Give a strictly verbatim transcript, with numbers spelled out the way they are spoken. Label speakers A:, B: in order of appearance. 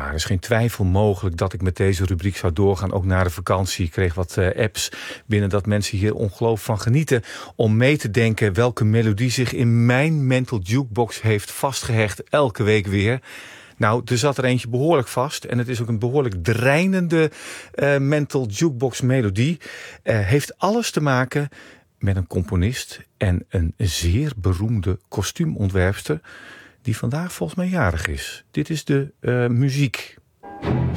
A: er is geen twijfel mogelijk dat ik met deze rubriek zou doorgaan. Ook na de vakantie. Ik kreeg wat uh, apps binnen dat mensen hier ongelooflijk van genieten. Om mee te denken welke melodie zich in mijn mental jukebox heeft vastgehecht. Elke week weer. Nou, er zat er eentje behoorlijk vast. En het is ook een behoorlijk dreinende uh, mental jukebox melodie. Uh, heeft alles te maken met een componist en een zeer beroemde kostuumontwerpster die vandaag volgens mij jarig is. Dit is de uh, muziek.